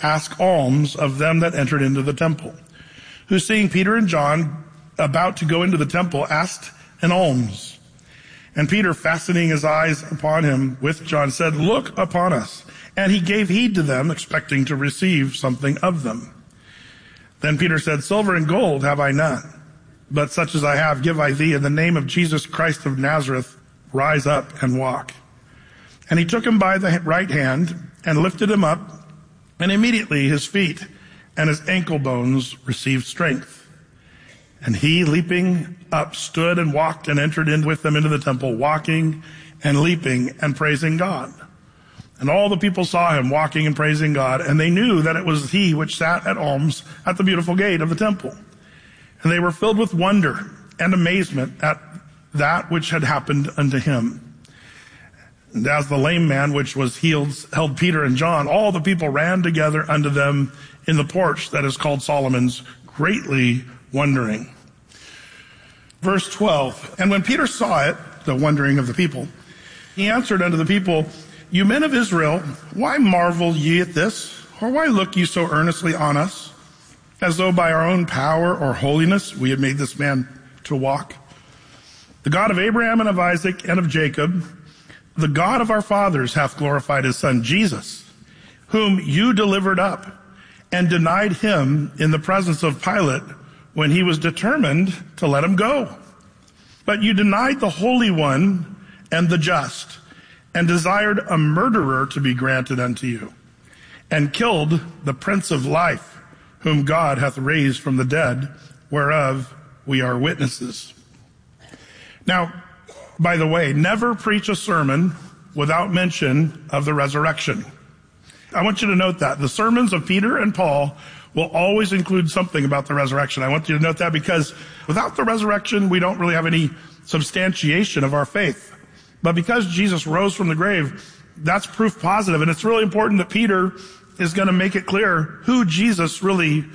ask alms of them that entered into the temple, who seeing Peter and John about to go into the temple, asked an alms. And Peter, fastening his eyes upon him with John, said, Look upon us. And he gave heed to them, expecting to receive something of them. Then Peter said, Silver and gold have I none, but such as I have give I thee. In the name of Jesus Christ of Nazareth, rise up and walk. And he took him by the right hand and lifted him up, and immediately his feet and his ankle bones received strength. And he, leaping up, stood and walked and entered in with them into the temple, walking and leaping and praising God. And all the people saw him walking and praising God, and they knew that it was he which sat at alms at the beautiful gate of the temple. And they were filled with wonder and amazement at that which had happened unto him. And as the lame man which was healed held Peter and John, all the people ran together unto them in the porch that is called Solomon's, greatly wondering. Verse 12, and when Peter saw it, the wondering of the people, he answered unto the people, You men of Israel, why marvel ye at this? Or why look ye so earnestly on us, as though by our own power or holiness we had made this man to walk? The God of Abraham and of Isaac and of Jacob, the God of our fathers hath glorified his son Jesus, whom you delivered up and denied him in the presence of Pilate when he was determined to let him go. But you denied the Holy One and the just, and desired a murderer to be granted unto you, and killed the Prince of Life, whom God hath raised from the dead, whereof we are witnesses. Now, by the way, never preach a sermon without mention of the resurrection. I want you to note that. The sermons of Peter and Paul will always include something about the resurrection. I want you to note that because without the resurrection, we don't really have any substantiation of our faith. But because Jesus rose from the grave, that's proof positive. And it's really important that Peter is going to make it clear who Jesus really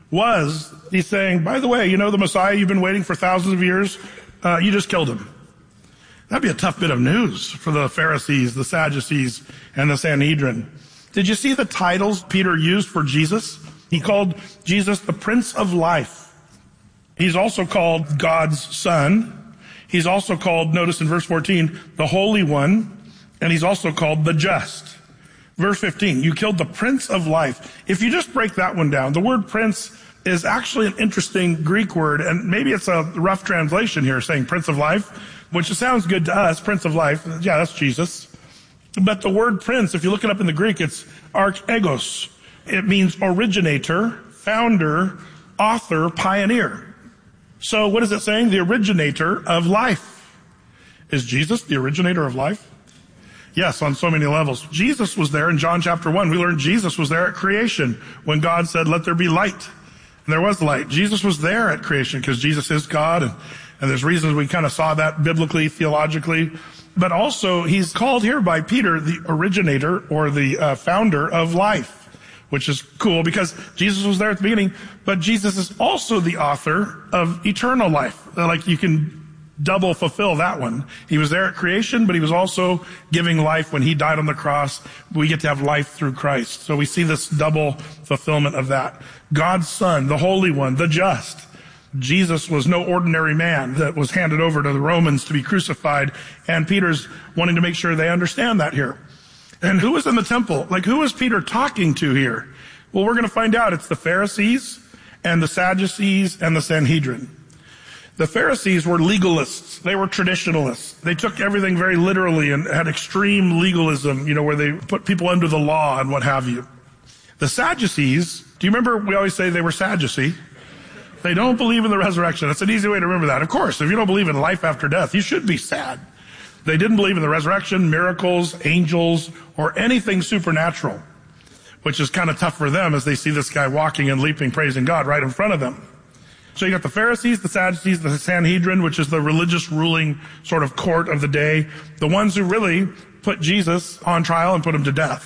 was. He's saying, by the way, you know the Messiah you've been waiting for thousands of years? You just killed him. That'd be a tough bit of news for the Pharisees, the Sadducees, and the Sanhedrin. Did you see the titles Peter used for Jesus? He called Jesus the Prince of Life. He's also called God's Son. He's also called, notice in verse 14, the Holy One. And he's also called the Just. Verse 15, you killed the Prince of Life. If you just break that one down, the word prince is actually an interesting Greek word, and maybe it's a rough translation here saying Prince of Life, which sounds good to us, Prince of Life. Yeah, that's Jesus. But the word prince, if you look it up in the Greek, it's archegos. It means originator, founder, author, pioneer. So what is it saying? The originator of life. Is Jesus the originator of life? Yes, on so many levels. Jesus was there in John chapter 1. We learned Jesus was there at creation when God said, let there be light. And there was light. Jesus was there at creation because Jesus is God. And there's reasons we kind of saw that biblically, theologically. But also, he's called here by Peter the originator or the founder of life, which is cool because Jesus was there at the beginning. But Jesus is also the author of eternal life. Like you can double fulfill that one. He was there at creation, but he was also giving life when he died on the cross. We get to have life through Christ. So we see this double fulfillment of that. God's Son, the Holy One, the Just. Jesus was no ordinary man that was handed over to the Romans to be crucified. And Peter's wanting to make sure they understand that here. And who was in the temple? Like, who was Peter talking to here? Well, we're going to find out. It's the Pharisees and the Sadducees and the Sanhedrin. The Pharisees were legalists. They were traditionalists. They took everything very literally and had extreme legalism, where they put people under the law and what have you. The Sadducees, do you remember we always say they were Sadducee? They don't believe in the resurrection. That's an easy way to remember that. Of course, if you don't believe in life after death, you should be sad. They didn't believe in the resurrection, miracles, angels, or anything supernatural, which is kind of tough for them as they see this guy walking and leaping, praising God right in front of them. So you got the Pharisees, the Sadducees, the Sanhedrin, which is the religious ruling sort of court of the day, the ones who really put Jesus on trial and put him to death.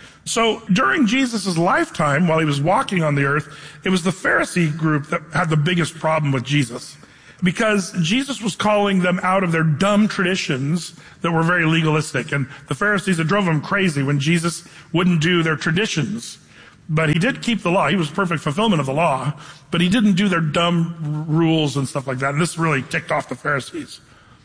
So during Jesus' lifetime, while he was walking on the earth, it was the Pharisee group that had the biggest problem with Jesus. Because Jesus was calling them out of their dumb traditions that were very legalistic. And the Pharisees, it drove them crazy when Jesus wouldn't do their traditions. But he did keep the law. He was perfect fulfillment of the law, but he didn't do their dumb rules and stuff like that. And this really ticked off the Pharisees.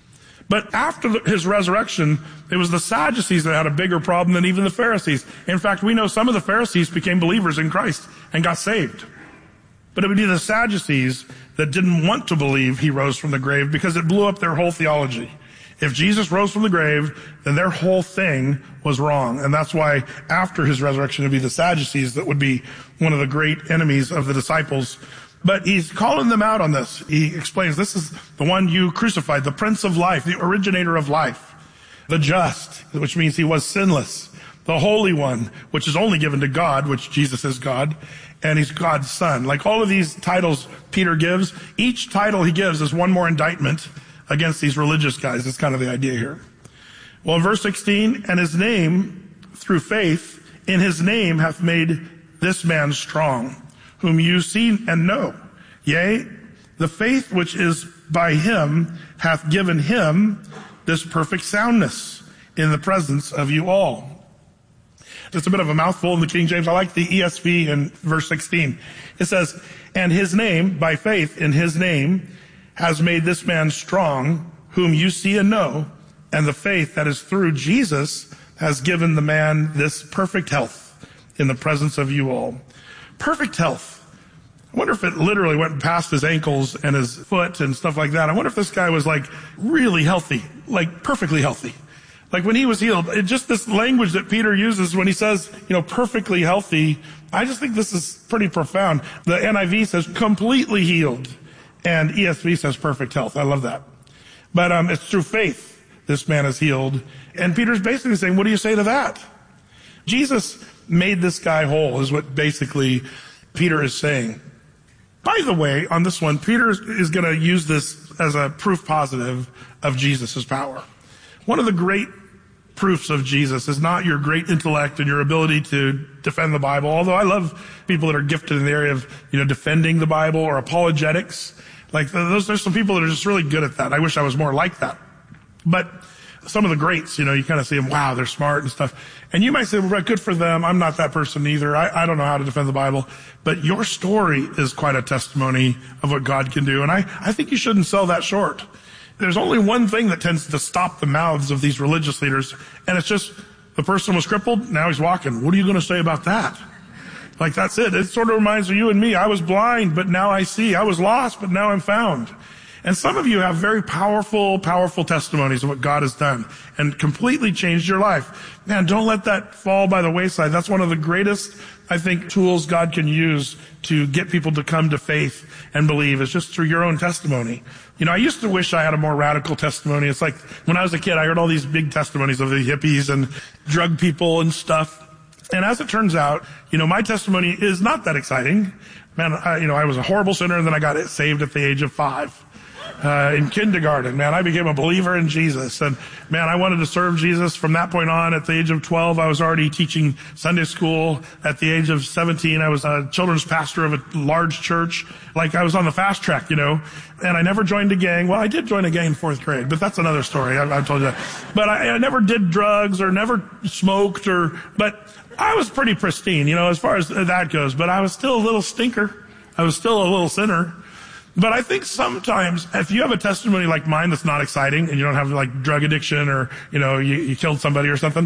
But after his resurrection, it was the Sadducees that had a bigger problem than even the Pharisees. In fact, we know some of the Pharisees became believers in Christ and got saved. But it would be the Sadducees that didn't want to believe he rose from the grave because it blew up their whole theology. If Jesus rose from the grave, then their whole thing was wrong. And that's why after his resurrection, it would be the Sadducees that would be one of the great enemies of the disciples. But he's calling them out on this. He explains, this is the one you crucified, the Prince of Life, the originator of life, the just, which means he was sinless, the Holy One, which is only given to God, which Jesus is God, and he's God's Son. Like all of these titles Peter gives, each title he gives is one more indictment against these religious guys. That's kind of the idea here. Well, in verse 16, and his name, through faith, in his name hath made this man strong, whom you see and know. Yea, the faith which is by him hath given him this perfect soundness in the presence of you all. It's a bit of a mouthful in the King James. I like the ESV in verse 16. It says, and his name, by faith in his name, has made this man strong, whom you see and know, and the faith that is through Jesus has given the man this perfect health in the presence of you all. Perfect health. I wonder if it literally went past his ankles and his foot and stuff like that. I wonder if this guy was like really healthy, like perfectly healthy. Like when he was healed, just this language that Peter uses when he says, perfectly healthy, I just think this is pretty profound. The NIV says completely healed, and ESV says perfect health. I love that. But it's through faith this man is healed. And Peter's basically saying, what do you say to that? Jesus made this guy whole, is what basically Peter is saying. By the way, on this one, Peter is going to use this as a proof positive of Jesus' power. One of the great proofs of Jesus is not your great intellect and your ability to defend the Bible, although I love people that are gifted in the area of, defending the Bible or apologetics. Like there's some people that are just really good at that. I wish I was more like that. But some of the greats, you kind of see them, wow, they're smart and stuff. And you might say, well, good for them. I'm not that person either. I don't know how to defend the Bible. But your story is quite a testimony of what God can do. And I think you shouldn't sell that short. There's only one thing that tends to stop the mouths of these religious leaders, and it's just the person was crippled, now he's walking. What are you going to say about that? Like, that's it. It sort of reminds you and me. I was blind, but now I see. I was lost, but now I'm found. And some of you have very powerful testimonies of what God has done and completely changed your life. Man, don't let that fall by the wayside. That's one of the greatest, I think, tools God can use to get people to come to faith and believe is just through your own testimony. I used to wish I had a more radical testimony. It's like when I was a kid, I heard all these big testimonies of the hippies and drug people and stuff. And as it turns out, my testimony is not that exciting. Man, I was a horrible sinner, and then I got saved at the age of 5. In kindergarten, man, I became a believer in Jesus. And man, I wanted to serve Jesus from that point on. At the age of 12, I was already teaching Sunday school. At the age of 17, I was a children's pastor of a large church. Like I was on the fast track, and I never joined a gang. Well, I did join a gang in 4th grade, but that's another story. I've told you that. But I never did drugs or never smoked but I was pretty pristine, as far as that goes. But I was still a little stinker. I was still a little sinner. But I think sometimes if you have a testimony like mine that's not exciting and you don't have like drug addiction or, you killed somebody or something,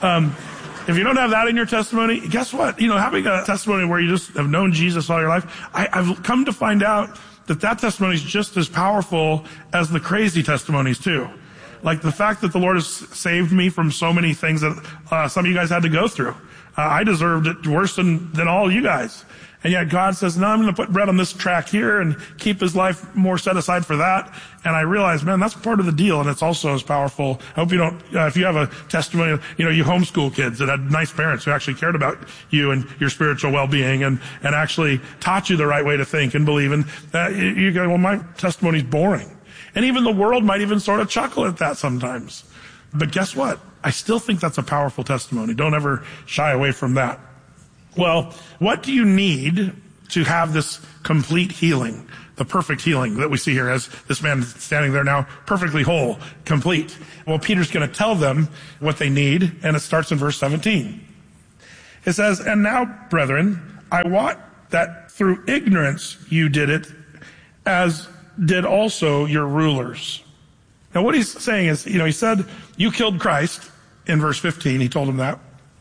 if you don't have that in your testimony, guess what? Having a testimony where you just have known Jesus all your life, I've come to find out that testimony is just as powerful as the crazy testimonies too. Like the fact that the Lord has saved me from so many things that some of you guys had to go through. I deserved it worse than all you guys. And yet God says, no, I'm going to put bread on this track here and keep his life more set aside for that. And I realize, man, that's part of the deal. And it's also as powerful. I hope you don't, if you have a testimony, you homeschool kids that had nice parents who actually cared about you and your spiritual well-being and actually taught you the right way to think and believe. And you go, well, my testimony's boring. And even the world might even sort of chuckle at that sometimes. But guess what? I still think that's a powerful testimony. Don't ever shy away from that. Well, what do you need to have this complete healing, the perfect healing that we see here as this man is standing there now perfectly whole, complete? Well, Peter's going to tell them what they need, and it starts in verse 17. It says, and now, brethren, I wot that through ignorance you did it, as did also your rulers. Now what he's saying is, he said, you killed Christ in verse 15. He told him that.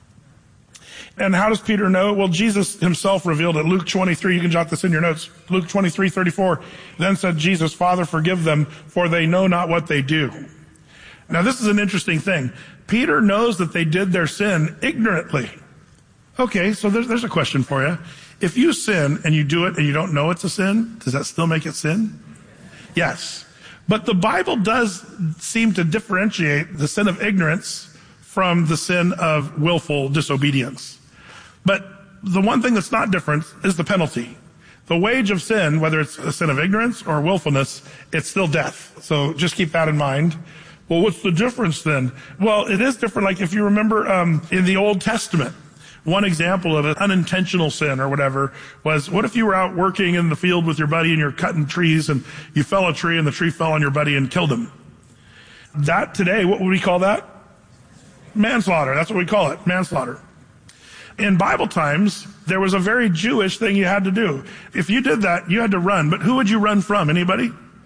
And how does Peter know? Well, Jesus himself revealed it. Luke 23, you can jot this in your notes. Luke 23:34. Then said Jesus, Father, forgive them, for they know not what they do. Now this is an interesting thing. Peter knows that they did their sin ignorantly. Okay, so there's a question for you. If you sin and you do it and you don't know it's a sin, does that still make it sin? Yes. But the Bible does seem to differentiate the sin of ignorance from the sin of willful disobedience. But the one thing that's not different is the penalty. The wage of sin, whether it's a sin of ignorance or willfulness, it's still death. So just keep that in mind. Well, what's the difference then? Well, it is different. Like if you remember in the Old Testament, one example of an unintentional sin or whatever was, what if you were out working in the field with your buddy and you're cutting trees and you fell a tree and the tree fell on your buddy and killed him? That today, what would we call that? Manslaughter. That's what we call it, manslaughter. In Bible times, there was a very Jewish thing you had to do. If you did that, you had to run. But who would you run from? Anybody?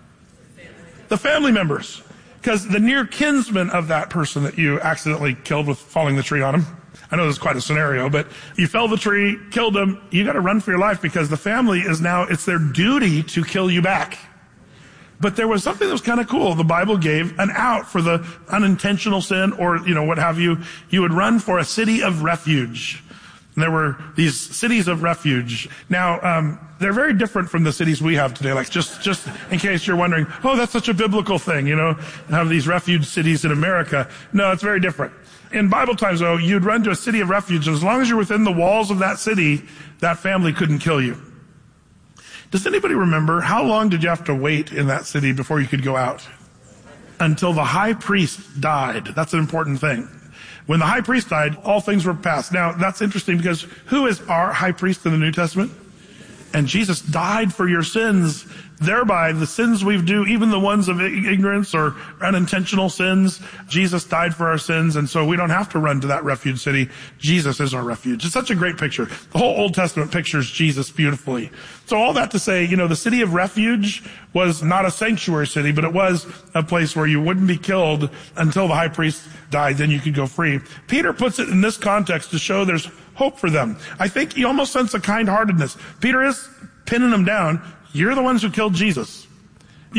The family members. Because the near kinsman of that person that you accidentally killed with falling the tree on him. I know this is quite a scenario, but you fell the tree, killed him, you got to run for your life because the family is now, it's their duty to kill you back. But there was something that was kind of cool. The Bible gave an out for the unintentional sin or, what have you. You would run for a city of refuge. And there were these cities of refuge. Now, they're very different from the cities we have today. Like just in case you're wondering, oh, that's such a biblical thing, have these refuge cities in America. No, it's very different. In Bible times, though, you'd run to a city of refuge. As long as you're within the walls of that city, that family couldn't kill you. Does anybody remember how long did you have to wait in that city before you could go out? Until the high priest died. That's an important thing. When the high priest died, all things were passed. Now, that's interesting because who is our high priest in the New Testament? And Jesus died for your sins. Thereby, the sins we do, even the ones of ignorance or unintentional sins, Jesus died for our sins, and so we don't have to run to that refuge city. Jesus is our refuge. It's such a great picture. The whole Old Testament pictures Jesus beautifully. So all that to say, the city of refuge was not a sanctuary city, but it was a place where you wouldn't be killed until the high priest died, then you could go free. Peter puts it in this context to show there's hope for them. I think he almost sense a kind-heartedness. Peter is pinning them down. You're the ones who killed Jesus. He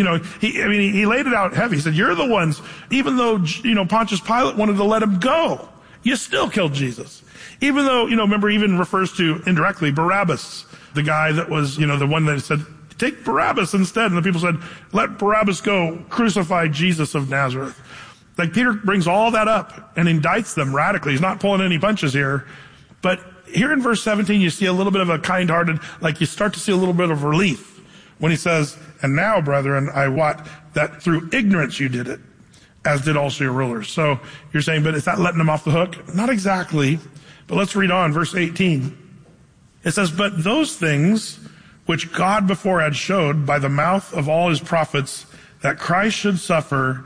laid it out heavy. He said, you're the ones, even though, Pontius Pilate wanted to let him go, you still killed Jesus. Even though, remember, even refers to indirectly Barabbas, the guy that was, the one that said, take Barabbas instead. And the people said, let Barabbas go, crucify Jesus of Nazareth. Like Peter brings all that up and indicts them radically. He's not pulling any punches here. But here in verse 17, you see a little bit of a kind-hearted, like you start to see a little bit of relief when he says, and now, brethren, I wot that through ignorance you did it, as did also your rulers. So you're saying, but is that letting them off the hook? Not exactly. But let's read on, verse 18. It says, but those things which God before had showed by the mouth of all his prophets that Christ should suffer,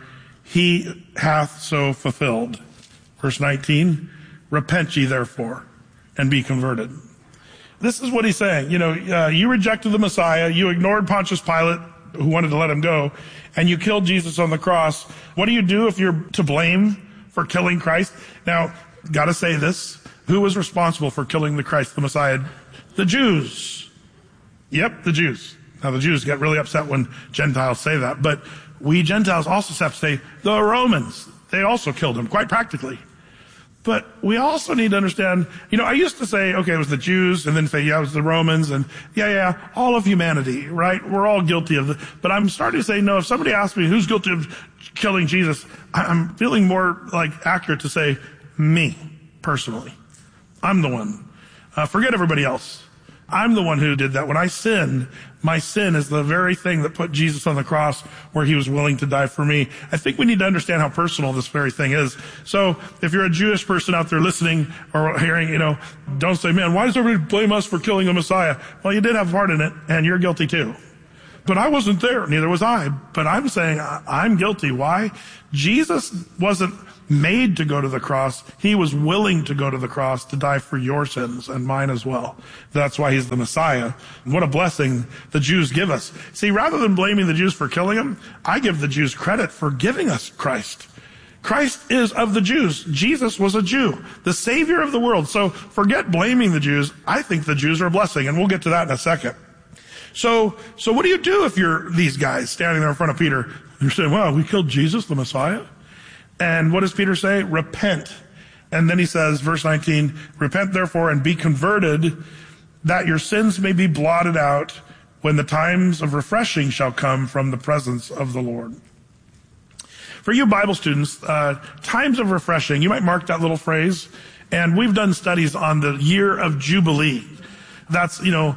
he hath so fulfilled. Verse 19, repent ye therefore and be converted. This is what he's saying. You rejected the Messiah. You ignored Pontius Pilate, who wanted to let him go, and you killed Jesus on the cross. What do you do if you're to blame for killing Christ? Now, gotta say this. Who was responsible for killing the Christ, the Messiah? The Jews. Yep, the Jews. Now, the Jews get really upset when Gentiles say that, but we Gentiles also have to say the Romans. They also killed him, quite practically. But we also need to understand, I used to say, okay, it was the Jews, and then say, yeah, it was the Romans, and all of humanity, right? We're all guilty of it. But I'm starting to say, no, if somebody asks me who's guilty of killing Jesus, I'm feeling more accurate to say me, personally. I'm the one. Forget everybody else. I'm the one who did that. When I sin, my sin is the very thing that put Jesus on the cross where he was willing to die for me. I think we need to understand how personal this very thing is. So if you're a Jewish person out there listening or hearing, don't say, man, why does everybody blame us for killing the Messiah? Well, you did have a part in it, and you're guilty too. But I wasn't there. Neither was I. But I'm saying I'm guilty. Why? Jesus wasn't made to go to the cross. He was willing to go to the cross to die for your sins and mine as well. That's why he's the Messiah. What a blessing the Jews give us. See, rather than blaming the Jews for killing him, I give the Jews credit for giving us Christ. Christ is of the Jews. Jesus was a Jew, the Savior of the world. So forget blaming the Jews. I think the Jews are a blessing, and we'll get to that in a second. So what do you do if you're these guys standing there in front of Peter? You're saying, well, we killed Jesus, the Messiah. And what does Peter say? Repent. And then he says, verse 19, repent therefore and be converted, that your sins may be blotted out when the times of refreshing shall come from the presence of the Lord. For you Bible students, times of refreshing, you might mark that little phrase. And we've done studies on the year of Jubilee. That's,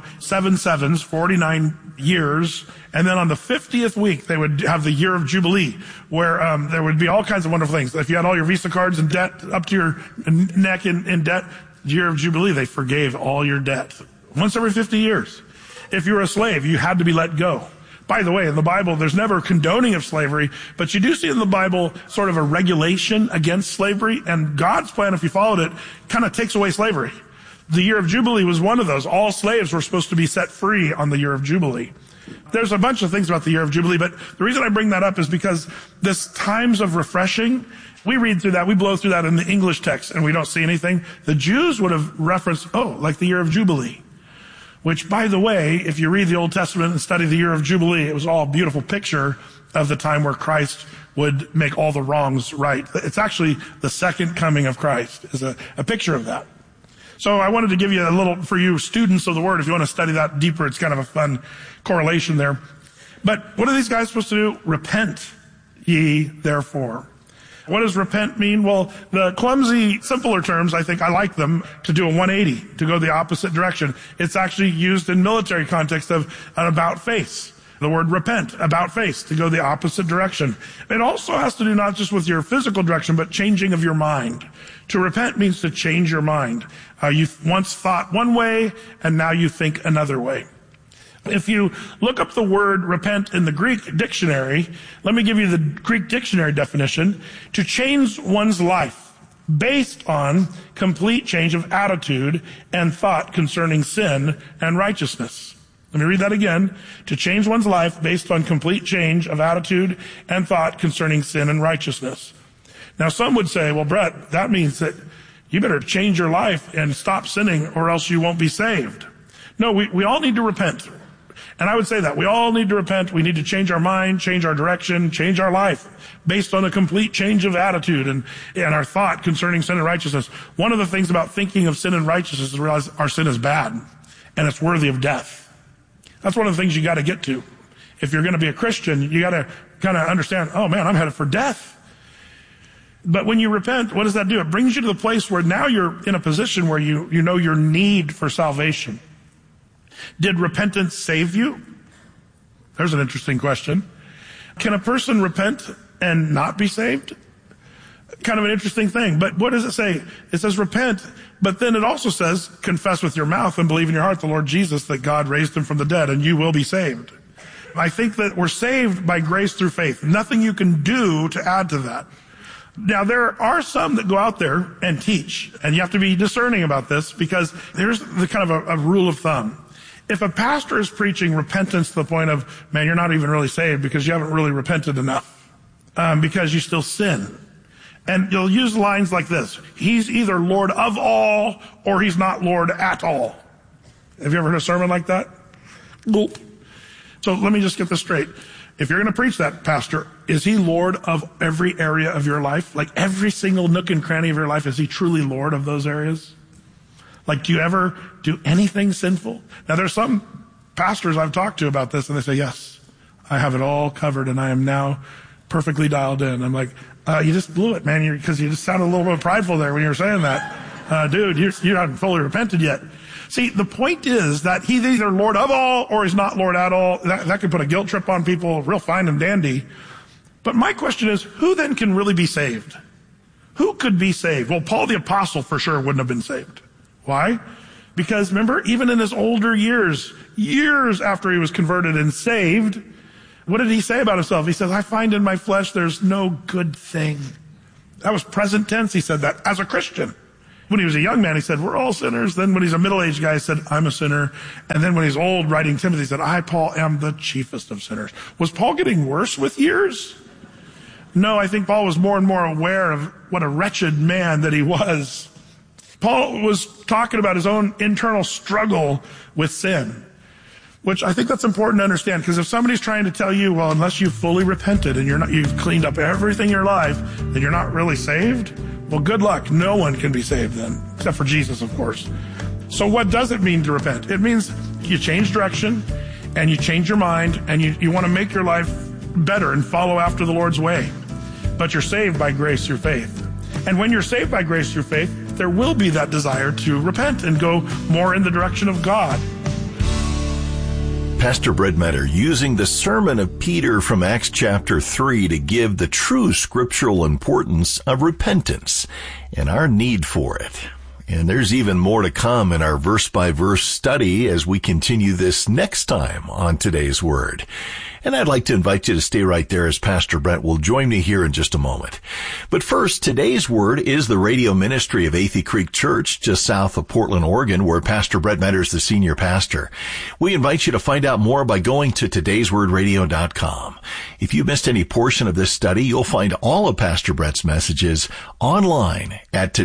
7 sevens, 49 years. And then on the 50th week, they would have the year of Jubilee, where there would be all kinds of wonderful things. If you had all your Visa cards in debt, up to your neck in debt, year of Jubilee, they forgave all your debt. Once every 50 years. If you were a slave, you had to be let go. By the way, in the Bible, there's never condoning of slavery, but you do see in the Bible sort of a regulation against slavery, and God's plan, if you followed it, kind of takes away slavery. The year of Jubilee was one of those. All slaves were supposed to be set free on the year of Jubilee. There's a bunch of things about the year of Jubilee, but the reason I bring that up is because this times of refreshing, we read through that, we blow through that in the English text, and we don't see anything. The Jews would have referenced, like the year of Jubilee. Which, by the way, if you read the Old Testament and study the year of Jubilee, it was all a beautiful picture of the time where Christ would make all the wrongs right. It's actually the second coming of Christ is a picture of that. So I wanted to give you a little, for you students of the Word, if you want to study that deeper, it's kind of a fun correlation there. But what are these guys supposed to do? Repent ye therefore. What does repent mean? Well, the clumsy, simpler terms, I think I like them, to do a 180, to go the opposite direction. It's actually used in military context of an about face. The word repent, about face, to go the opposite direction. It also has to do not just with your physical direction, but changing of your mind. To repent means to change your mind. You once thought one way, and now you think another way. If you look up the word repent in the Greek dictionary, let me give you the Greek dictionary definition: to change one's life based on complete change of attitude and thought concerning sin and righteousness. Let me read that again. To change one's life based on complete change of attitude and thought concerning sin and righteousness. Now some would say, well, Brett, that means that you better change your life and stop sinning or else you won't be saved. No, we all need to repent. And I would say that we all need to repent. We need to change our mind, change our direction, change our life based on a complete change of attitude and our thought concerning sin and righteousness. One of the things about thinking of sin and righteousness is to realize our sin is bad and it's worthy of death. That's one of the things you got to get to. If you're going to be a Christian, you got to kind of understand, oh man, I'm headed for death. But when you repent, what does that do? It brings you to the place where now you're in a position where you know your need for salvation. Did repentance save you? There's an interesting question. Can a person repent and not be saved? Kind of an interesting thing. But what does it say? It says repent, but then it also says confess with your mouth and believe in your heart the Lord Jesus, that God raised him from the dead, and you will be saved. I think that we're saved by grace through faith. Nothing you can do to add to that. Now, there are some that go out there and teach, and you have to be discerning about this, because there's the kind of a rule of thumb. If a pastor is preaching repentance to the point of, man, you're not even really saved because you haven't really repented enough, because you still sin. And you'll use lines like this: he's either Lord of all or he's not Lord at all. Have you ever heard a sermon like that? Gulp. So let me just get this straight. If you're going to preach that, pastor, is he Lord of every area of your life? Like every single nook and cranny of your life, is he truly Lord of those areas? Like, do you ever do anything sinful? Now, there's some pastors I've talked to about this, and they say, yes, I have it all covered, and I am now perfectly dialed in. I'm like, you just blew it, man, because you just sounded a little bit prideful there when you were saying that. Dude, you haven't fully repented yet. See, the point is that he's either Lord of all or he's not Lord at all. That could put a guilt trip on people, real fine and dandy. But my question is, who then can really be saved? Who could be saved? Well, Paul the Apostle for sure wouldn't have been saved. Why? Because remember, even in his older years after he was converted and saved, what did he say about himself? He says, I find in my flesh there's no good thing. That was present tense. He said that as a Christian. When he was a young man, he said, we're all sinners. Then when he's a middle-aged guy, he said, I'm a sinner. And then when he's old, writing Timothy, he said, I, Paul, am the chiefest of sinners. Was Paul getting worse with years? No, I think Paul was more and more aware of what a wretched man that he was. Paul was talking about his own internal struggle with sin, which I think that's important to understand, because if somebody's trying to tell you, well, unless you've fully repented and you've cleaned up everything in your life, then you're not really saved, well, good luck. No one can be saved then, except for Jesus, of course. So what does it mean to repent? It means you change direction and you change your mind and you want to make your life better and follow after the Lord's way. But you're saved by grace through faith. And when you're saved by grace through faith, there will be that desire to repent and go more in the direction of God. Pastor Brett Metter using the sermon of Peter from Acts chapter 3 to give the true scriptural importance of repentance and our need for it. And there's even more to come in our verse-by-verse study as we continue this next time on Today's Word. And I'd like to invite you to stay right there as Pastor Brent will join me here in just a moment. But first, today's Word is the radio ministry of Athey Creek Church, just south of Portland, Oregon, where Pastor Brett Metter is the senior pastor. We invite you to find out more by going to todayswordradio.com. If you missed any portion of this study, you'll find all of Pastor Brett's messages online at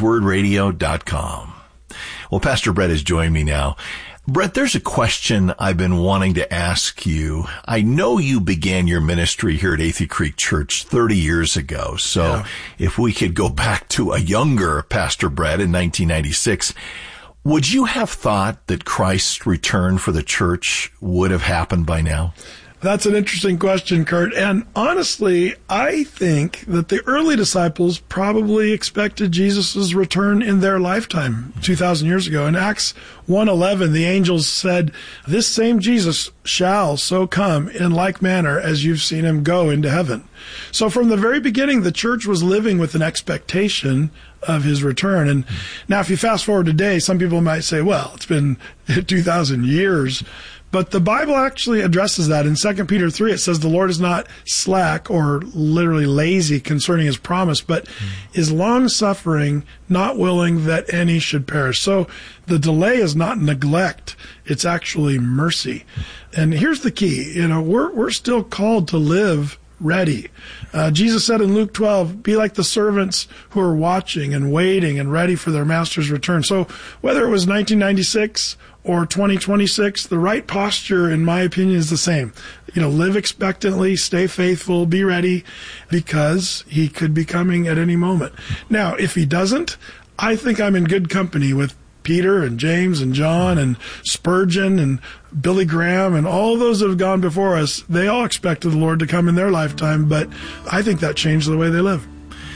todayswordradio.com. Well, Pastor Brett has joined me now. Brett, there's a question I've been wanting to ask you. I know you began your ministry here at Athey Creek Church 30 years ago. So If we could go back to a younger Pastor Brett in 1996, would you have thought that Christ's return for the church would have happened by now? That's an interesting question, Kurt. And honestly, I think that the early disciples probably expected Jesus' return in their lifetime 2,000 years ago. In Acts 1:11, the angels said, this same Jesus shall so come in like manner as you've seen him go into heaven. So from the very beginning, the church was living with an expectation of his return. And now if you fast forward today, some people might say, well, it's been 2,000 years. But the Bible actually addresses that. In 2 Peter 3, it says the Lord is not slack or literally lazy concerning his promise, but is long-suffering, not willing that any should perish. So the delay is not neglect. It's actually mercy. And here's the key. We're still called to live ready. Jesus said in Luke 12, be like the servants who are watching and waiting and ready for their master's return. So whether it was 1996 or 2026, the right posture, in my opinion, is the same. Live expectantly, stay faithful, be ready, because he could be coming at any moment. Now, if he doesn't, I think I'm in good company with Peter and James and John and Spurgeon and Billy Graham and all those that have gone before us. They all expected the Lord to come in their lifetime, but I think that changed the way they live.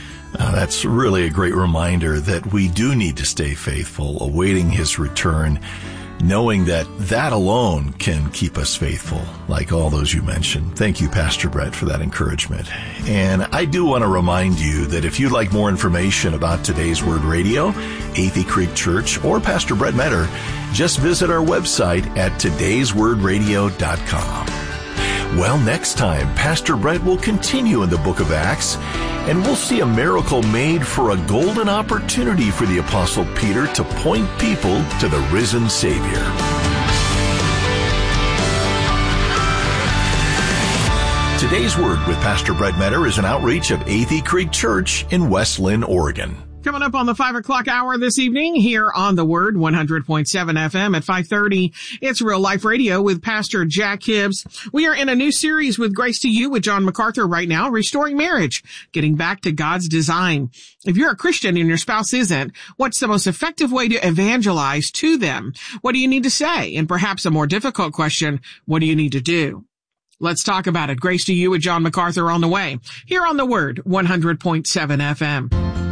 That's really a great reminder that we do need to stay faithful, awaiting his return, knowing that that alone can keep us faithful, like all those you mentioned. Thank you, Pastor Brett, for that encouragement. And I do want to remind you that if you'd like more information about Today's Word Radio, Athey Creek Church, or Pastor Brett Metter, just visit our website at todayswordradio.com. Well, next time, Pastor Brett will continue in the book of Acts, and we'll see a miracle made for a golden opportunity for the Apostle Peter to point people to the risen Savior. Today's Word with Pastor Brett Metter is an outreach of Athey Creek Church in West Lynn, Oregon. Coming up on the 5 o'clock hour this evening here on The Word, 100.7 FM at 5:30. It's Real Life Radio with Pastor Jack Hibbs. We are in a new series with Grace to You with John MacArthur right now, Restoring Marriage, getting back to God's design. If you're a Christian and your spouse isn't, what's the most effective way to evangelize to them? What do you need to say? And perhaps a more difficult question, what do you need to do? Let's talk about it. Grace to You with John MacArthur on the way here on The Word, 100.7 FM.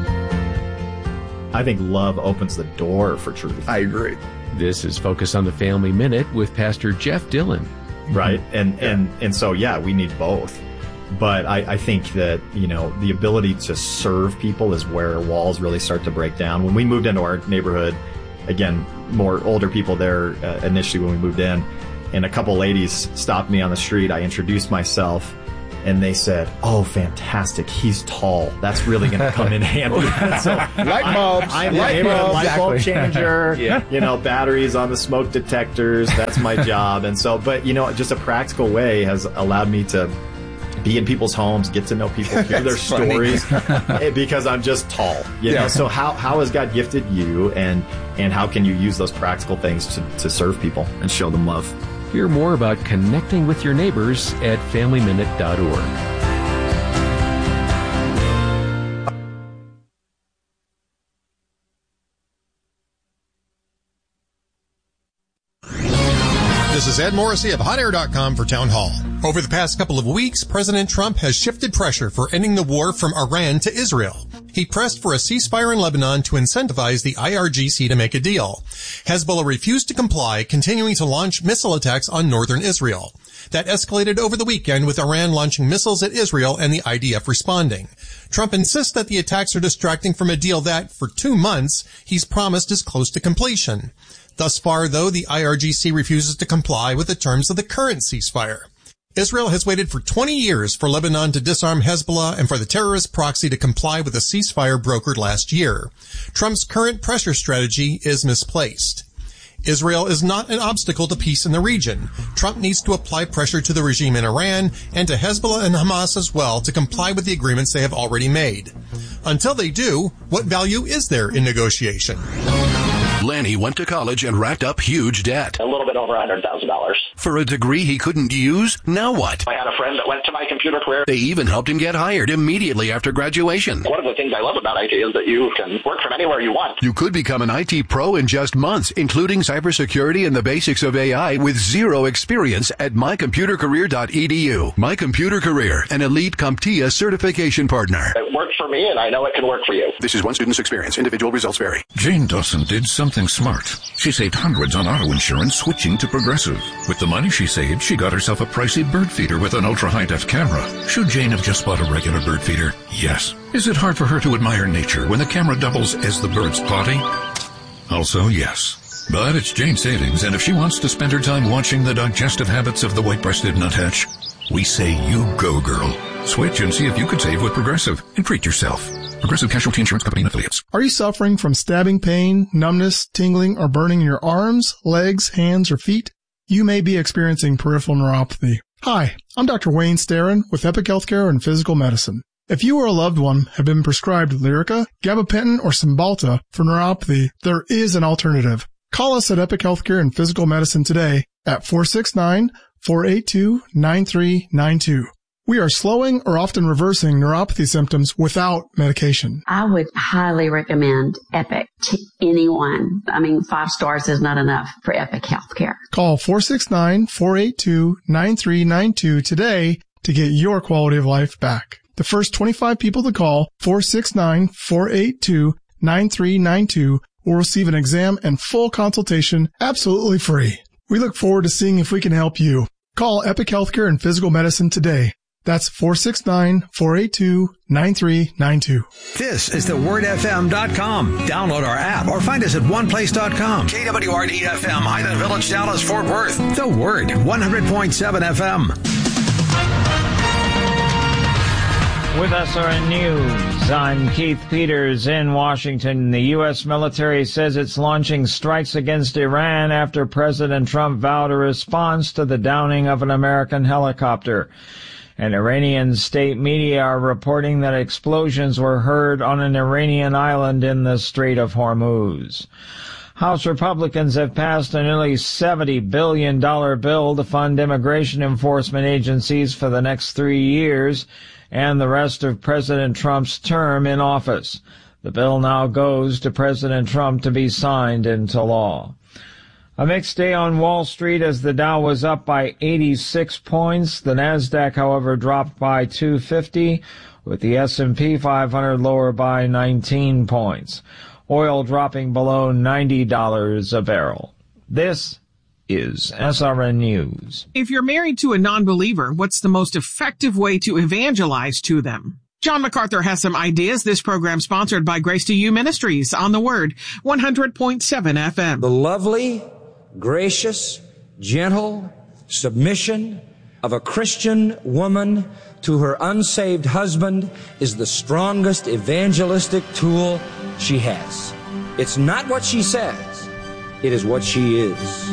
I think love opens the door for truth. I agree. This is Focus on the Family Minute with Pastor Jeff Dillon. Right. And so, we need both. But I think that, the ability to serve people is where walls really start to break down. When we moved into our neighborhood, again, more older people there initially when we moved in. And a couple ladies stopped me on the street. I introduced myself, and they said, "Oh, fantastic! He's tall. That's really going to come in handy." So light bulbs. I'm the neighborhood light bulb changer. Batteries on the smoke detectors. That's my job. And so, but just a practical way has allowed me to be in people's homes, get to know people, hear their stories, because I'm just tall. You know? So how has God gifted you, and how can you use those practical things to serve people and show them love? Hear more about connecting with your neighbors at FamilyMinute.org. This is Ed Morrissey of HotAir.com for Town Hall. Over the past couple of weeks, President Trump has shifted pressure for ending the war from Iran to Israel. He pressed for a ceasefire in Lebanon to incentivize the IRGC to make a deal. Hezbollah refused to comply, continuing to launch missile attacks on northern Israel. That escalated over the weekend with Iran launching missiles at Israel and the IDF responding. Trump insists that the attacks are distracting from a deal that, for 2 months, he's promised is close to completion. Thus far, though, the IRGC refuses to comply with the terms of the current ceasefire. Israel has waited for 20 years for Lebanon to disarm Hezbollah and for the terrorist proxy to comply with a ceasefire brokered last year. Trump's current pressure strategy is misplaced. Israel is not an obstacle to peace in the region. Trump needs to apply pressure to the regime in Iran and to Hezbollah and Hamas as well to comply with the agreements they have already made. Until they do, what value is there in negotiation? Lanny went to college and racked up huge debt. A little bit over $100,000. For a degree he couldn't use? Now what? I had a friend that went to my computer career. They even helped him get hired immediately after graduation. One of the things I love about IT is that you can work from anywhere you want. You could become an IT pro in just months, including cybersecurity and the basics of AI with zero experience at mycomputercareer.edu. My Computer Career, an elite CompTIA certification partner. It worked for me, and I know it can work for you. This is one student's experience. Individual results vary. Jane Dawson did something smart. She saved hundreds on auto insurance switching to Progressive. With the money she saved, she got herself a pricey bird feeder with an ultra-high-def camera. Should Jane have just bought a regular bird feeder? Yes. Is it hard for her to admire nature when the camera doubles as the bird's potty? Also, yes. But it's Jane's savings, and if she wants to spend her time watching the digestive habits of the white-breasted nuthatch, we say you go, girl. Switch and see if you could save with Progressive and treat yourself. Progressive Casualty Insurance Company and Affiliates. Are you suffering from stabbing pain, numbness, tingling, or burning in your arms, legs, hands, or feet? You may be experiencing peripheral neuropathy. Hi, I'm Dr. Wayne Starrin with Epic Healthcare and Physical Medicine. If you or a loved one have been prescribed Lyrica, gabapentin, or Cymbalta for neuropathy, there is an alternative. Call us at Epic Healthcare and Physical Medicine today at 469-482-9392. We are slowing or often reversing neuropathy symptoms without medication. I would highly recommend Epic to anyone. 5 stars is not enough for Epic Healthcare. Call 469-482-9392 today to get your quality of life back. The first 25 people to call 469-482-9392 will receive an exam and full consultation absolutely free. We look forward to seeing if we can help you. Call Epic Healthcare and Physical Medicine today. That's 469-482-9392. This is thewordfm.com. Download our app or find us at oneplace.com. KWRD-FM, Highland Village, Dallas, Fort Worth. The Word, 100.7 FM. With SRN News, I'm Keith Peters in Washington. The U.S. military says it's launching strikes against Iran after President Trump vowed a response to the downing of an American helicopter. And Iranian state media are reporting that explosions were heard on an Iranian island in the Strait of Hormuz. House Republicans have passed a nearly $70 billion bill to fund immigration enforcement agencies for the next 3 years and the rest of President Trump's term in office. The bill now goes to President Trump to be signed into law. A mixed day on Wall Street as the Dow was up by 86 points. The Nasdaq, however, dropped by 250, with the S&P 500 lower by 19 points. Oil dropping below $90 a barrel. This is SRN News. If you're married to a non-believer, what's the most effective way to evangelize to them? John MacArthur has some ideas. This program sponsored by Grace to You Ministries on the Word, 100.7 FM. The lovely, gracious, gentle submission of a Christian woman to her unsaved husband is the strongest evangelistic tool she has. It's not what she says, it is what she is.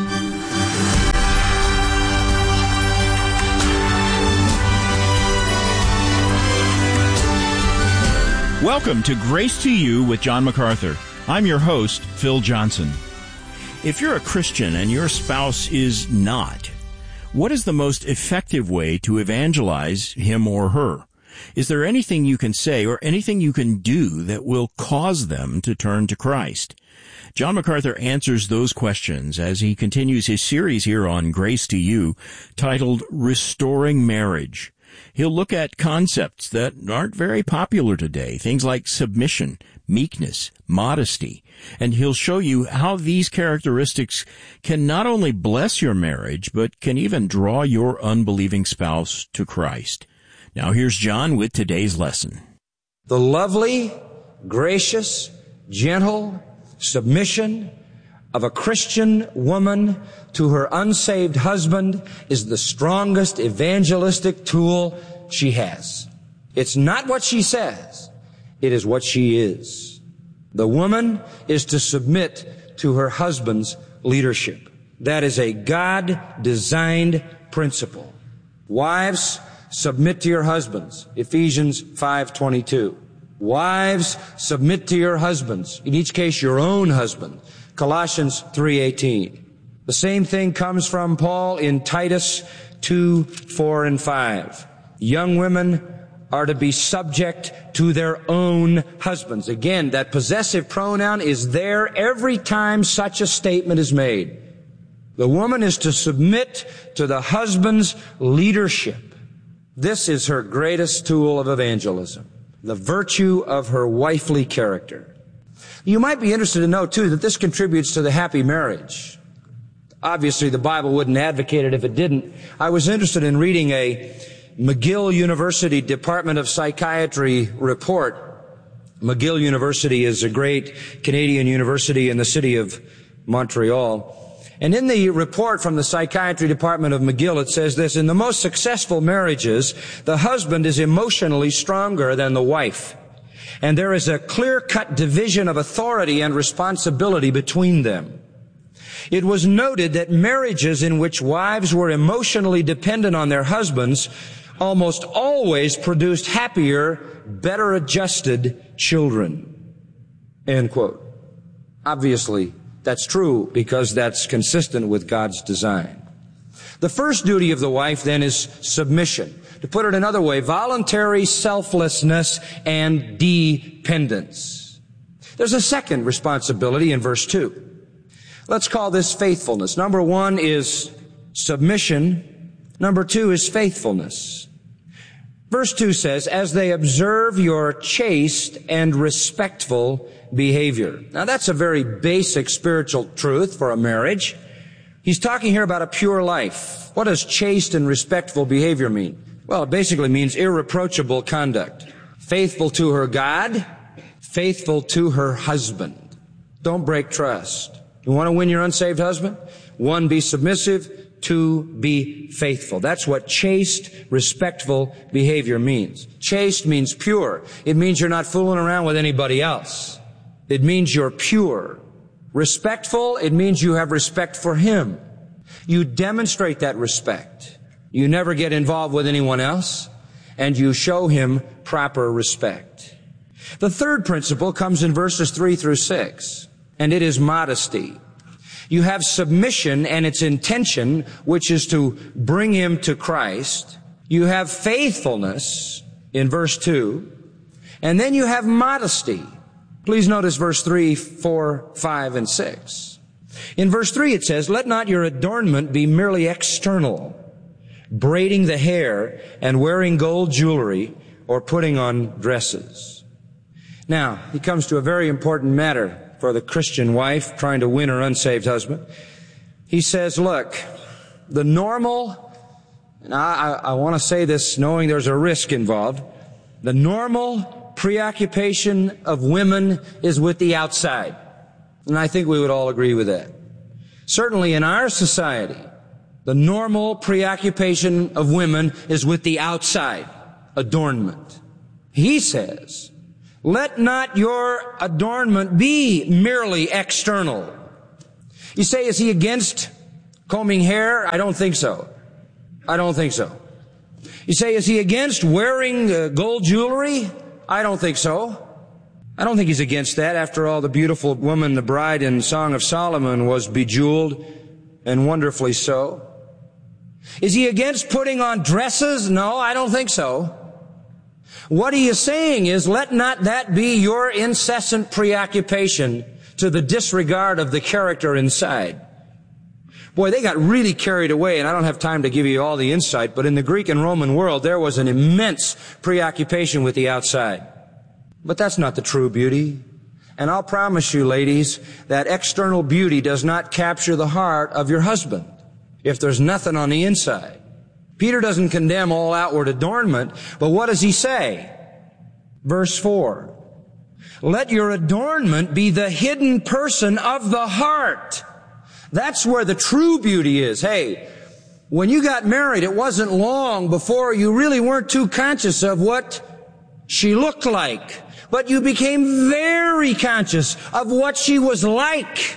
Welcome to Grace to You with John MacArthur. I'm your host, Phil Johnson. If you're a Christian and your spouse is not, what is the most effective way to evangelize him or her? Is there anything you can say or anything you can do that will cause them to turn to Christ? John MacArthur answers those questions as he continues his series here on Grace to You, titled Restoring Marriage. He'll look at concepts that aren't very popular today, things like submission, meekness, modesty, and he'll show you how these characteristics can not only bless your marriage, but can even draw your unbelieving spouse to Christ. Now here's John with today's lesson. The lovely, gracious, gentle submission of a Christian woman to her unsaved husband is the strongest evangelistic tool she has. It's not what she says, it is what she is. The woman is to submit to her husband's leadership. That is a God-designed principle. Wives, submit to your husbands. Ephesians 5:22. Wives, submit to your husbands. In each case, your own husband. Colossians 3:18. The same thing comes from Paul in Titus 2:4 and 5. Young women are to be subject to their own husbands. Again, that possessive pronoun is there every time such a statement is made. The woman is to submit to the husband's leadership. This is her greatest tool of evangelism, the virtue of her wifely character. You might be interested to know, too, that this contributes to the happy marriage. Obviously, the Bible wouldn't advocate it if it didn't. I was interested in reading a McGill University Department of Psychiatry report. McGill University is a great Canadian university in the city of Montreal. And in the report from the Psychiatry Department of McGill, it says this: in the most successful marriages, the husband is emotionally stronger than the wife. And there is a clear-cut division of authority and responsibility between them. It was noted that marriages in which wives were emotionally dependent on their husbands almost always produced happier, better adjusted children. End quote. Obviously, that's true because that's consistent with God's design. The first duty of the wife then is submission. To put it another way, voluntary selflessness and dependence. There's a second responsibility in verse 2. Let's call this faithfulness. Number 1 is submission. Number 2 is faithfulness. Verse 2 says, as they observe your chaste and respectful behavior. Now that's a very basic spiritual truth for a marriage. He's talking here about a pure life. What does chaste and respectful behavior mean? Well, it basically means irreproachable conduct. Faithful to her God, faithful to her husband. Don't break trust. You want to win your unsaved husband? 1, be submissive. 2, be faithful. That's what chaste, respectful behavior means. Chaste means pure. It means you're not fooling around with anybody else. It means you're pure. Respectful, it means you have respect for him. You demonstrate that respect. You never get involved with anyone else, and you show him proper respect. The third principle comes in verses 3 through 6, and it is modesty. You have submission and its intention, which is to bring him to Christ. You have faithfulness in verse 2, and then you have modesty. Please notice verse 3, 4, 5, and 6. In verse 3 it says, let not your adornment be merely external, braiding the hair and wearing gold jewelry or putting on dresses. Now, he comes to a very important matter for the Christian wife trying to win her unsaved husband. He says, look, the normal, and I want to say this knowing there's a risk involved, The normal preoccupation of women is with the outside. And I think we would all agree with that. Certainly in our society, the normal preoccupation of women is with the outside, adornment. He says, let not your adornment be merely external. You say, is he against combing hair? I don't think so. I don't think so. You say, is he against wearing gold jewelry? I don't think so. I don't think he's against that. After all, the beautiful woman, the bride in Song of Solomon, was bejeweled, and wonderfully so. Is he against putting on dresses? No, I don't think so. What he is saying is, let not that be your incessant preoccupation to the disregard of the character inside. Boy, they got really carried away, and I don't have time to give you all the insight, but in the Greek and Roman world, there was an immense preoccupation with the outside. But that's not the true beauty. And I'll promise you, ladies, that external beauty does not capture the heart of your husband if there's nothing on the inside. Peter doesn't condemn all outward adornment, but what does he say? Verse 4. Let your adornment be the hidden person of the heart. That's where the true beauty is. Hey, when you got married, it wasn't long before you really weren't too conscious of what she looked like, but you became very conscious of what she was like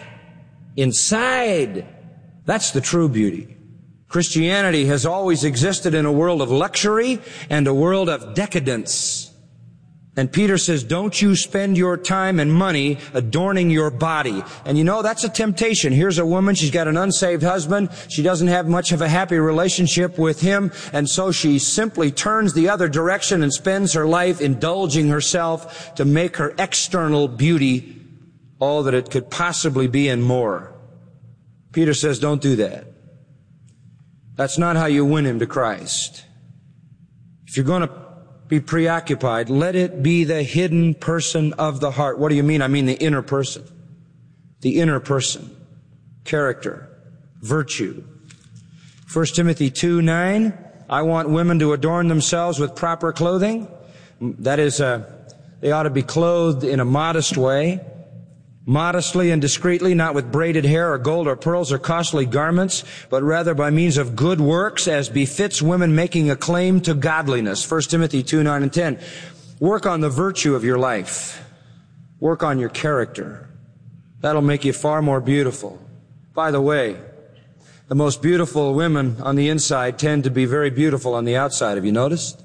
inside. That's the true beauty. Christianity has always existed in a world of luxury and a world of decadence. And Peter says, don't you spend your time and money adorning your body. And you know, that's a temptation. Here's a woman, she's got an unsaved husband. She doesn't have much of a happy relationship with him. And so she simply turns the other direction and spends her life indulging herself to make her external beauty all that it could possibly be and more. Peter says, don't do that. That's not how you win him to Christ. If you're going to be preoccupied, let it be the hidden person of the heart. What do you mean? I mean the inner person. The inner person. Character. Virtue. 1 Timothy 2:9. I want women to adorn themselves with proper clothing. That is, they ought to be clothed in a modest way. Modestly and discreetly, not with braided hair or gold or pearls or costly garments, but rather by means of good works as befits women making a claim to godliness. 1 Timothy 2:9 and 10. Work on the virtue of your life. Work on your character. That'll make you far more beautiful. By the way, the most beautiful women on the inside tend to be very beautiful on the outside. Have you noticed?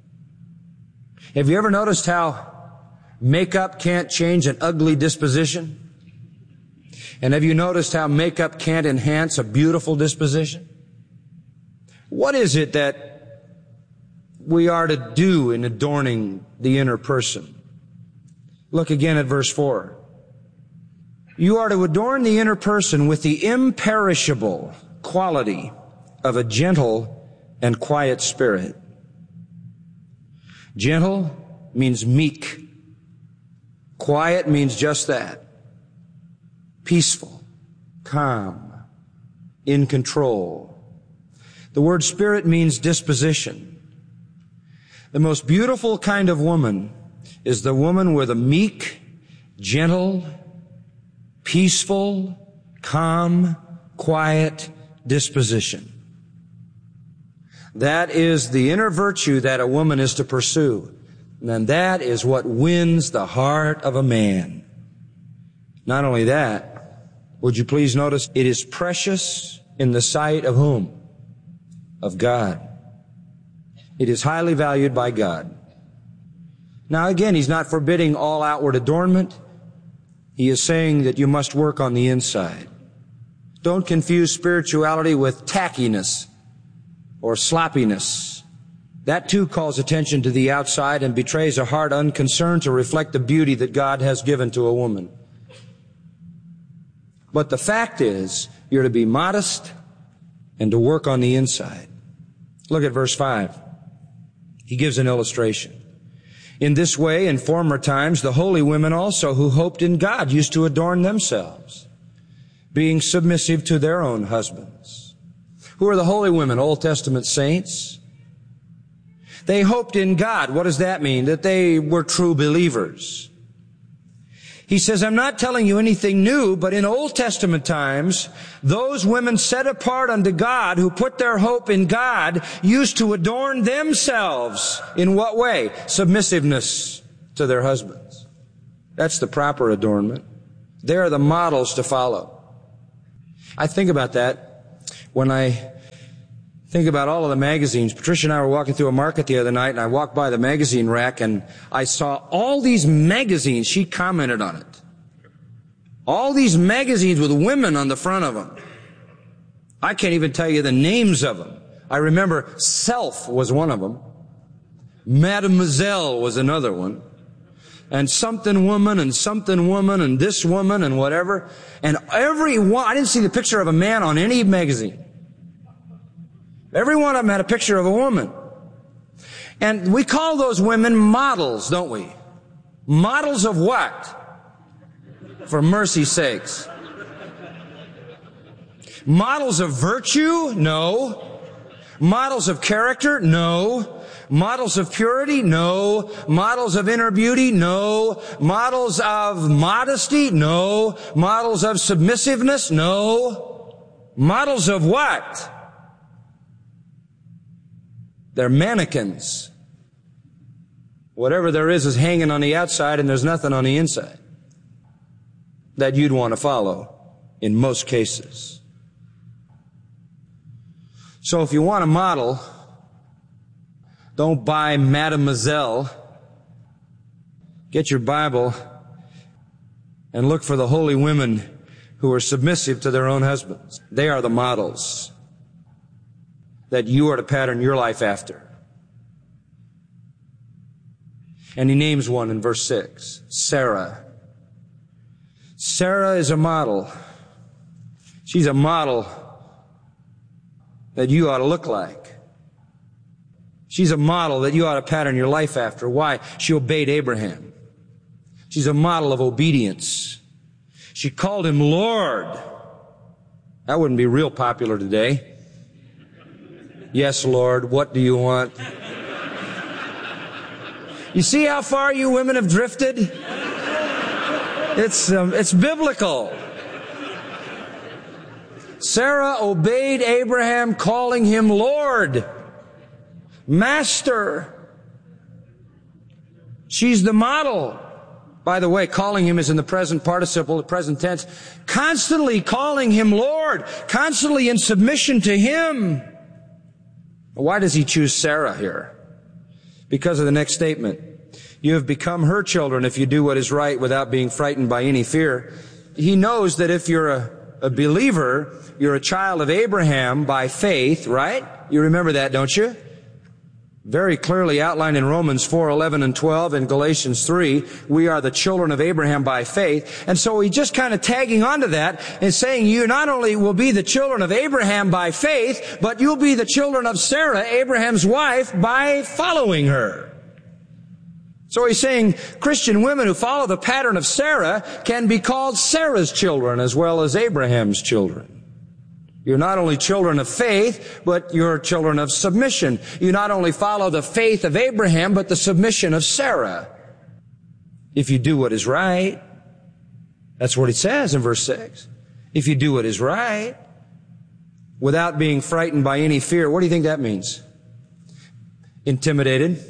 Have you ever noticed how makeup can't change an ugly disposition? And have you noticed how makeup can't enhance a beautiful disposition? What is it that we are to do in adorning the inner person? Look again at verse 4. You are to adorn the inner person with the imperishable quality of a gentle and quiet spirit. Gentle means meek. Quiet means just that. Peaceful, calm, in control. The word spirit means disposition. The most beautiful kind of woman is the woman with a meek, gentle, peaceful, calm, quiet disposition. That is the inner virtue that a woman is to pursue. And that is what wins the heart of a man. Not only that, would you please notice, it is precious in the sight of whom? Of God. It is highly valued by God. Now again, he's not forbidding all outward adornment. He is saying that you must work on the inside. Don't confuse spirituality with tackiness or sloppiness. That too calls attention to the outside and betrays a heart unconcerned to reflect the beauty that God has given to a woman. But the fact is, you're to be modest and to work on the inside. Look at verse 5. He gives an illustration. In this way, in former times, the holy women also who hoped in God used to adorn themselves, being submissive to their own husbands. Who are the holy women? Old Testament saints. They hoped in God. What does that mean? That they were true believers. He says, I'm not telling you anything new, but in Old Testament times, those women set apart unto God who put their hope in God used to adorn themselves. In what way? Submissiveness to their husbands. That's the proper adornment. They're the models to follow. I think about that when I think about all of the magazines. Patricia and I were walking through a market the other night, and I walked by the magazine rack, and I saw all these magazines. She commented on it. All these magazines with women on the front of them. I can't even tell you the names of them. I remember Self was one of them. Mademoiselle was another one. And something woman and this woman and whatever. And every one, I didn't see the picture of a man on any magazine. Every one of them had a picture of a woman. And we call those women models, don't we? Models of what? For mercy's sakes. Models of virtue? No. Models of character? No. Models of purity? No. Models of inner beauty? No. Models of modesty? No. Models of submissiveness? No. Models of what? They're mannequins. Whatever there is hanging on the outside, and there's nothing on the inside that you'd want to follow in most cases. So if you want a model, don't buy Mademoiselle. Get your Bible and look for the holy women who are submissive to their own husbands. They are the models that you are to pattern your life after. And he names one in verse 6, Sarah. Sarah is a model. She's a model that you ought to look like. She's a model that you ought to pattern your life after. Why? She obeyed Abraham. She's a model of obedience. She called him Lord. That wouldn't be real popular today. Yes, Lord, what do you want? You see how far you women have drifted? It's biblical. Sarah obeyed Abraham, calling him Lord, Master. She's the model. By the way, calling him is in the present participle, the present tense. Constantly calling him Lord, constantly in submission to him. Why does he choose Sarah here? Because of the next statement. You have become her children if you do what is right without being frightened by any fear. He knows that if you're a believer, you're a child of Abraham by faith, right? You remember that, don't you? Very clearly outlined in Romans 4:11 and 12 and Galatians 3. We are the children of Abraham by faith. And so he's just kind of tagging onto that and saying you not only will be the children of Abraham by faith, but you'll be the children of Sarah, Abraham's wife, by following her. So he's saying Christian women who follow the pattern of Sarah can be called Sarah's children as well as Abraham's children. You're not only children of faith, but you're children of submission. You not only follow the faith of Abraham, but the submission of Sarah. If you do what is right, that's what it says in verse 6. If you do what is right, without being frightened by any fear, what do you think that means? Intimidated.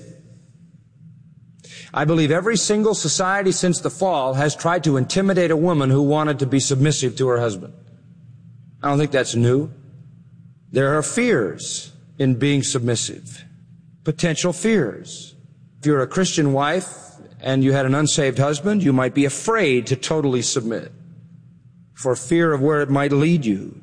I believe every single society since the fall has tried to intimidate a woman who wanted to be submissive to her husband. I don't think that's new. There are fears in being submissive. Potential fears. If you're a Christian wife and you had an unsaved husband, you might be afraid to totally submit for fear of where it might lead you,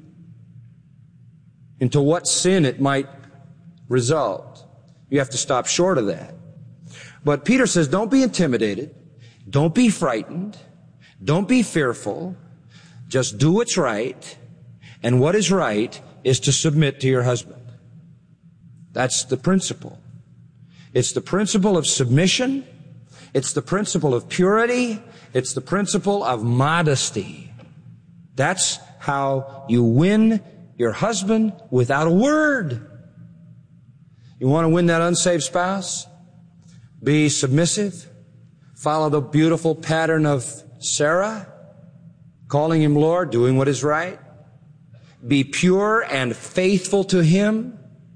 into what sin it might result. You have to stop short of that. But Peter says, don't be intimidated. Don't be frightened. Don't be fearful. Just do what's right. And what is right is to submit to your husband. That's the principle. It's the principle of submission. It's the principle of purity. It's the principle of modesty. That's how you win your husband without a word. You want to win that unsaved spouse? Be submissive. Follow the beautiful pattern of Sarah, calling him Lord, doing what is right. Be pure and faithful to him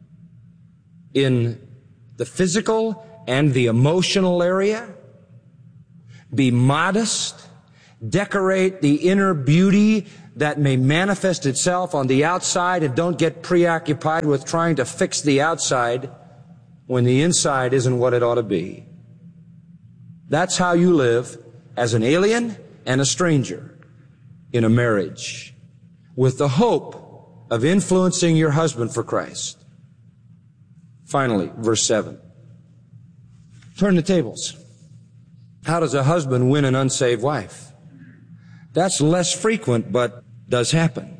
in the physical and the emotional area. Be modest. Decorate the inner beauty that may manifest itself on the outside, and don't get preoccupied with trying to fix the outside when the inside isn't what it ought to be. That's how you live as an alien and a stranger in a marriage, with the hope of influencing your husband for Christ. Finally, verse 7. Turn the tables. How does a husband win an unsaved wife? That's less frequent, but does happen.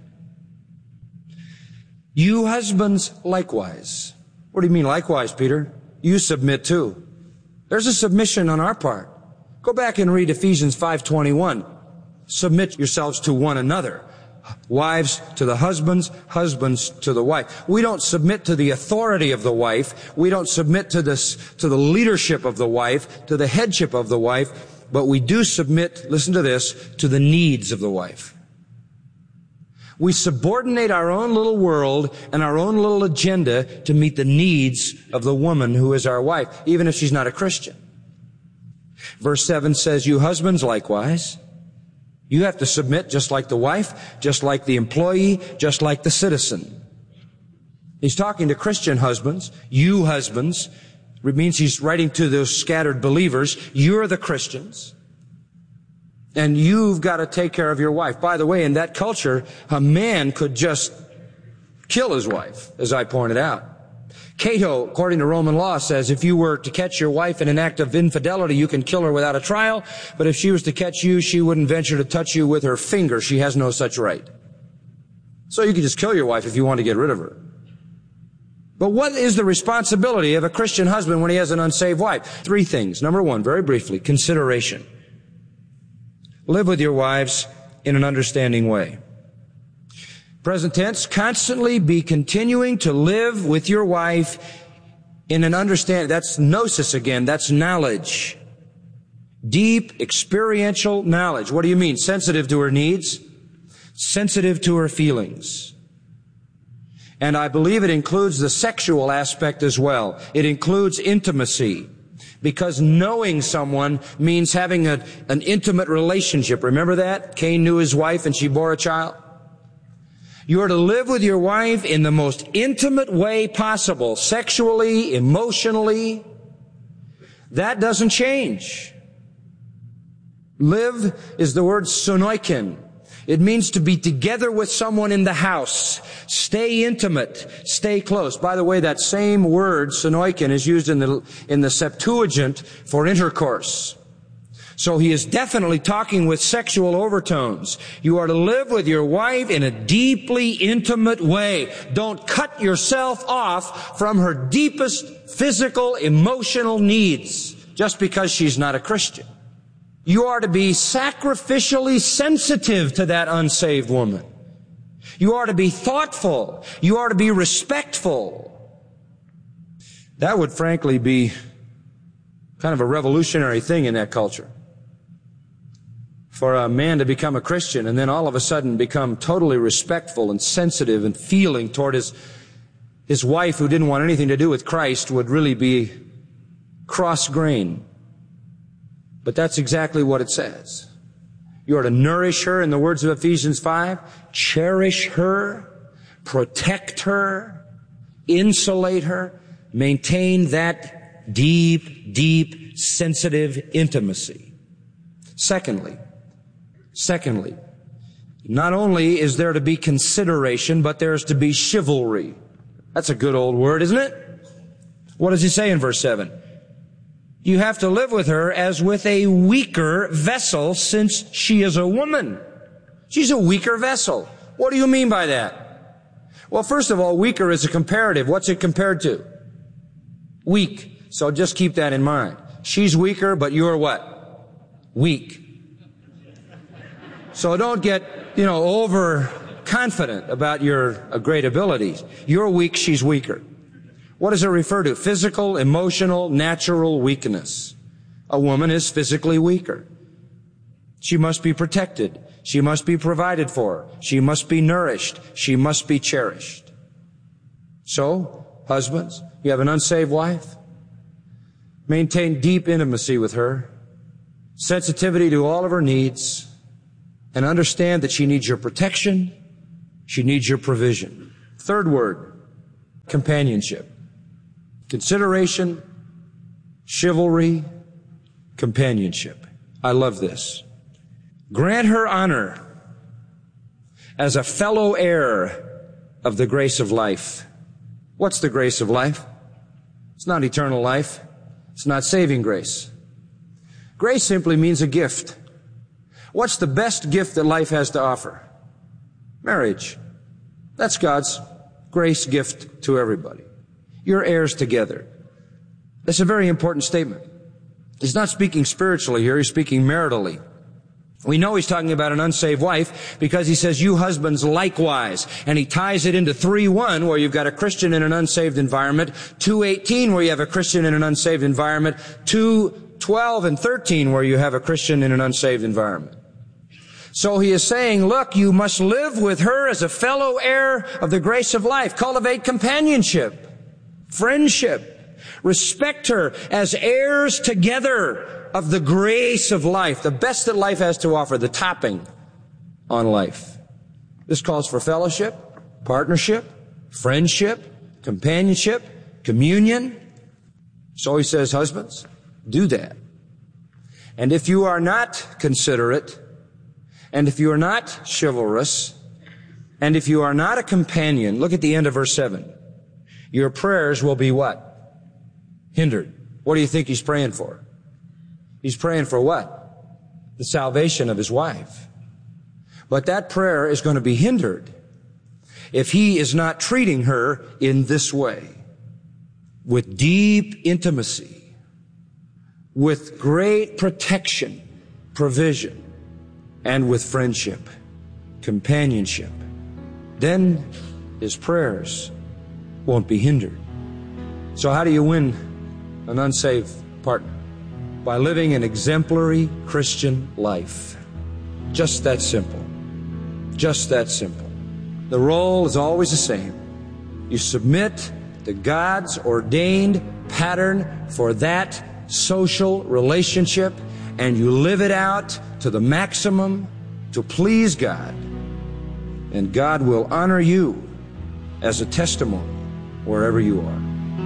You husbands likewise. What do you mean likewise, Peter? You submit too. There's a submission on our part. Go back and read Ephesians 5:21. Submit yourselves to one another. Wives to the husbands, husbands to the wife. We don't submit to the authority of the wife. We don't submit to the leadership of the wife, to the headship of the wife. But we do submit, listen to this, to the needs of the wife. We subordinate our own little world and our own little agenda to meet the needs of the woman who is our wife, even if she's not a Christian. Verse 7 says, you husbands likewise. You have to submit just like the wife, just like the employee, just like the citizen. He's talking to Christian husbands. You husbands. It means he's writing to those scattered believers. You're the Christians. And you've got to take care of your wife. By the way, in that culture, a man could just kill his wife, as I pointed out. Cato, according to Roman law, says if you were to catch your wife in an act of infidelity, you can kill her without a trial. But if she was to catch you, she wouldn't venture to touch you with her finger. She has no such right. So you can just kill your wife if you want to get rid of her. But what is the responsibility of a Christian husband when he has an unsaved wife? 3 things. Number 1, very briefly, consideration. Live with your wives in an understanding way. Present tense, constantly be continuing to live with your wife in an understanding. That's gnosis again. That's knowledge. Deep, experiential knowledge. What do you mean? Sensitive to her needs. Sensitive to her feelings. And I believe it includes the sexual aspect as well. It includes intimacy. Because knowing someone means having an intimate relationship. Remember that? Cain knew his wife and she bore a child. You are to live with your wife in the most intimate way possible. Sexually, emotionally. That doesn't change. Live is the word sonoikin. It means to be together with someone in the house. Stay intimate. Stay close. By the way, that same word, sonoikin, is used in the Septuagint for intercourse. So he is definitely talking with sexual overtones. You are to live with your wife in a deeply intimate way. Don't cut yourself off from her deepest physical, emotional needs just because she's not a Christian. You are to be sacrificially sensitive to that unsaved woman. You are to be thoughtful. You are to be respectful. That would frankly be kind of a revolutionary thing in that culture. For a man to become a Christian and then all of a sudden become totally respectful and sensitive and feeling toward his wife who didn't want anything to do with Christ would really be cross-grain. But that's exactly what it says. You are to nourish her, in the words of Ephesians 5, cherish her, protect her, insulate her, maintain that deep, deep, sensitive intimacy. Secondly, not only is there to be consideration, but there's to be chivalry. That's a good old word, isn't it? What does he say in verse 7? You have to live with her as with a weaker vessel, since she is a woman. She's a weaker vessel. What do you mean by that? Well, first of all, weaker is a comparative. What's it compared to? Weak. So just keep that in mind. She's weaker, but you're what? Weak. So don't get, overconfident about your great abilities. You're weak, she's weaker. What does it refer to? Physical, emotional, natural weakness. A woman is physically weaker. She must be protected. She must be provided for. She must be nourished. She must be cherished. So, husbands, you have an unsaved wife? Maintain deep intimacy with her, sensitivity to all of her needs, and understand that she needs your protection, she needs your provision. Third word, companionship. Consideration, chivalry, companionship. I love this. Grant her honor as a fellow heir of the grace of life. What's the grace of life? It's not eternal life. It's not saving grace. Grace simply means a gift. What's the best gift that life has to offer? Marriage. That's God's grace gift to everybody. You're heirs together. That's a very important statement. He's not speaking spiritually here. He's speaking maritally. We know he's talking about an unsaved wife because he says, you husbands likewise. And he ties it into 3:1 where you've got a Christian in an unsaved environment, 2:18 where you have a Christian in an unsaved environment, 2:12 and 13 where you have a Christian in an unsaved environment. So he is saying, look, you must live with her as a fellow heir of the grace of life. Cultivate companionship, friendship. Respect her as heirs together of the grace of life, the best that life has to offer, the topping on life. This calls for fellowship, partnership, friendship, companionship, communion. So he says, husbands, do that. And if you are not considerate, and if you are not chivalrous, and if you are not a companion, look at the end of verse 7. Your prayers will be what? Hindered. What do you think he's praying for? He's praying for what? The salvation of his wife. But that prayer is going to be hindered if he is not treating her in this way, with deep intimacy, with great protection, provision, and with friendship, companionship. Then his prayers won't be hindered. So how do you win an unsaved partner? By living an exemplary Christian life. Just that simple. Just that simple. The role is always the same. You submit to God's ordained pattern for that social relationship, and you live it out to the maximum to please God. And God will honor you as a testimony wherever you are.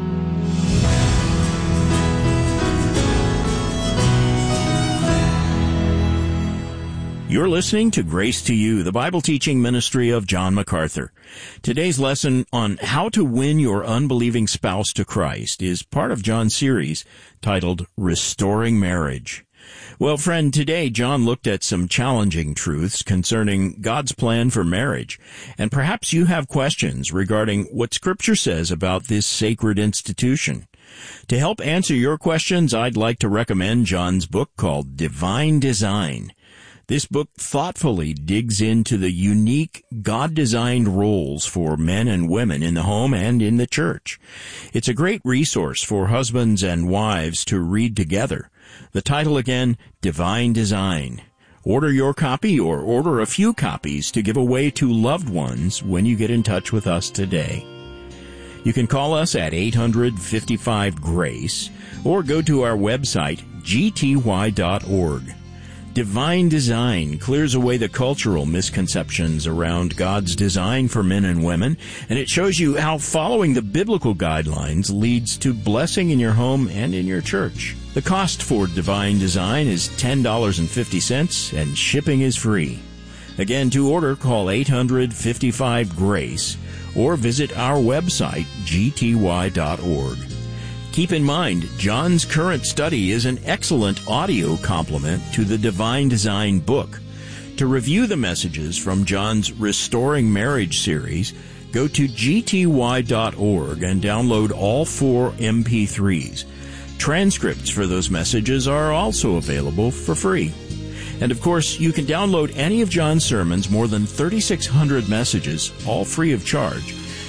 You're listening to Grace to You, the Bible teaching ministry of John MacArthur. Today's lesson on how to win your unbelieving spouse to Christ is part of John's series titled Restoring Marriage. Well, friend, today John looked at some challenging truths concerning God's plan for marriage, and perhaps you have questions regarding what Scripture says about this sacred institution. To help answer your questions, I'd like to recommend John's book called Divine Design. This book thoughtfully digs into the unique God-designed roles for men and women in the home and in the church. It's a great resource for husbands and wives to read together. The title again, Divine Design. Order your copy or order a few copies to give away to loved ones when you get in touch with us today. You can call us at 855-GRACE or go to our website, gty.org. Divine Design clears away the cultural misconceptions around God's design for men and women, and it shows you how following the biblical guidelines leads to blessing in your home and in your church. The cost for Divine Design is $10.50, and shipping is free. Again, to order, call 855-GRACE or visit our website, gty.org. Keep in mind, John's current study is an excellent audio complement to the Divine Design book. To review the messages from John's Restoring Marriage series, go to gty.org and download all 4 MP3s. Transcripts for those messages are also available for free. And of course, you can download any of John's sermons, more than 3,600 messages, all free of charge,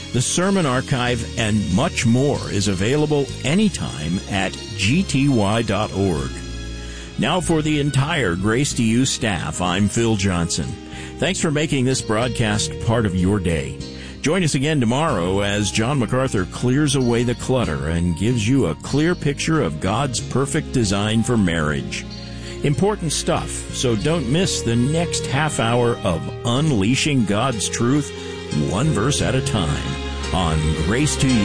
The sermon archive and much more is available anytime at gty.org. Now for the entire Grace to You staff, I'm Phil Johnson. Thanks for making this broadcast part of your day. Join us again tomorrow as John MacArthur clears away the clutter and gives you a clear picture of God's perfect design for marriage. Important stuff, so don't miss the next half hour of unleashing God's truth, one verse at a time, on Grace to You.